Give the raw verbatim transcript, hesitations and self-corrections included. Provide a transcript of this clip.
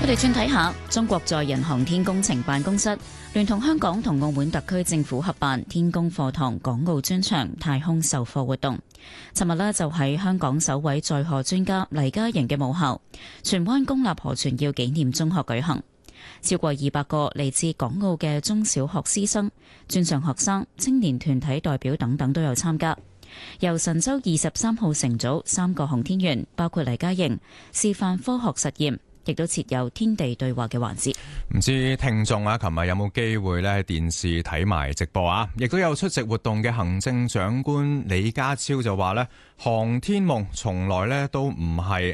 我哋轉睇下，中國載人航天工程辦公室聯同香港同澳門特區政府合辦天宮課堂港澳專場太空授課活動。尋日呢，就喺香港首位載荷專家黎嘉瑩嘅母校荃灣公立何傳耀紀念中學舉行，超過二百個嚟自港澳嘅中小學師生、專上學生、青年團體代表等等都有參加。由神舟二十三號乘組三個航天員，包括黎嘉瑩，示範科學實驗，亦都設有天地對話嘅環節。 唔知聽眾啊，琴日有冇機會咧喺電視睇埋直播啊？亦都有出席活動嘅行政長官李家超就話咧，航天夢從來咧都唔係